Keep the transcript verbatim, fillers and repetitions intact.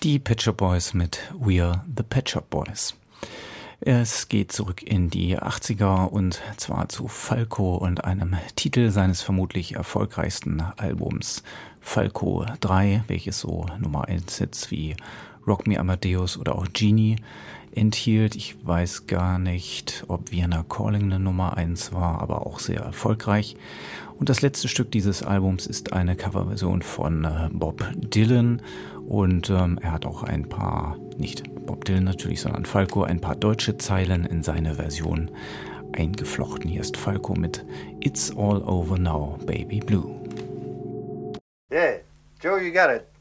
Die Pet Shop Boys mit We're the Pet Shop Boys. Es geht zurück in die achtziger und zwar zu Falco und einem Titel seines vermutlich erfolgreichsten Albums Falco drei, welches so Nummer eins Hits wie Rock Me Amadeus oder auch Genie enthielt. Ich weiß gar nicht, ob Vienna Calling eine Nummer eins war, aber auch sehr erfolgreich. Und das letzte Stück dieses Albums ist eine Coverversion von äh, Bob Dylan und ähm, er hat auch ein paar, nicht Bob Dylan natürlich, sondern Falco, ein paar deutsche Zeilen in seine Version eingeflochten. Hier ist Falco mit It's All Over Now, Baby Blue. Yeah, Joe, you got it.